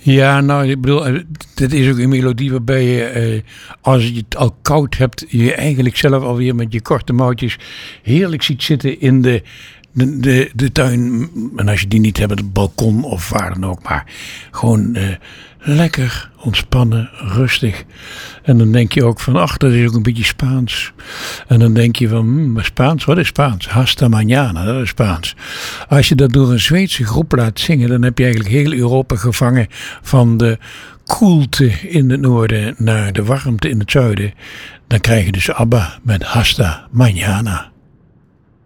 Ja, nou, ik bedoel, dit is ook een melodie waarbij je, als je het al koud hebt, je eigenlijk zelf alweer met je korte mouwtjes heerlijk ziet zitten in de tuin. En als je die niet hebt, het balkon of waar dan ook, maar gewoon lekker, ontspannen, rustig. En dan denk je ook van, ach, dat is ook een beetje Spaans. En dan denk je van, maar Spaans, wat is Spaans? Hasta mañana, dat is Spaans. Als je dat door een Zweedse groep laat zingen, dan heb je eigenlijk heel Europa gevangen van de koelte in het noorden naar de warmte in het zuiden. Dan krijg je dus ABBA met Hasta mañana.